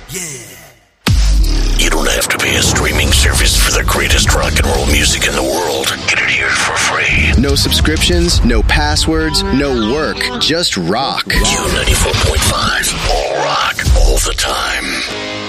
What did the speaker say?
You don't have to pay a streaming service for the greatest rock and roll music in the world. Get it here for free. No subscriptions, no passwords, no work, just rock. Q94.5. All rock, all the time.